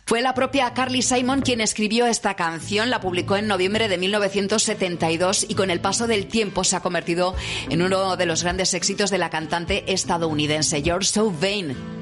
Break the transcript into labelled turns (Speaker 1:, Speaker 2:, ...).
Speaker 1: Fue la propia Carly Simon quien escribió esta canción, la publicó en noviembre de 1972 y con el paso del tiempo se ha convertido en uno de los grandes éxitos de la cantante estadounidense. You're So Vain.